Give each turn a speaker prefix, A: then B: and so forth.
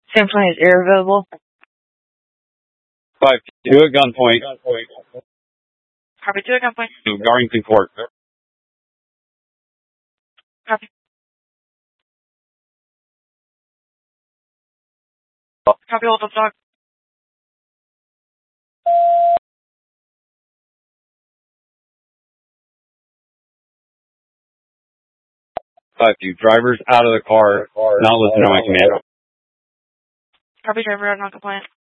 A: Samsung is air available.
B: 5-2 at gunpoint.
A: Copy 2 at gunpoint.
B: To Garrington Court.
A: Copy. Copy, hold up, dog.
B: Drivers out of the car, not listening to my command.
A: Copy, driver out, non-compliant.